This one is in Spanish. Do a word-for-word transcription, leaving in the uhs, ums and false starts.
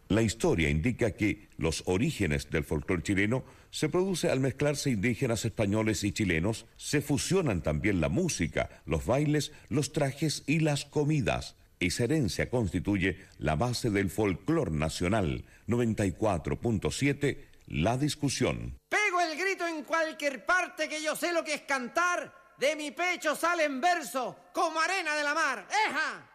La historia indica que los orígenes del folclore chileno se produce al mezclarse indígenas españoles y chilenos, se fusionan también la música, los bailes, los trajes y las comidas. Esa herencia constituye la base del folclore nacional. noventa y cuatro punto siete, La Discusión. Pego el grito en cualquier parte que yo sé lo que es cantar, de mi pecho salen versos como arena de la mar. ¡Eja!